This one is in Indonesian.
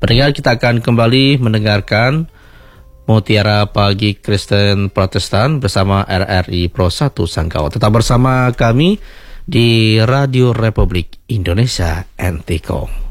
Pendengar, kita akan kembali mendengarkan Mutiara Pagi Kristen Protestan bersama RRI Pro 1 Sanggau. Tetap bersama kami di Radio Republik Indonesia NTKO.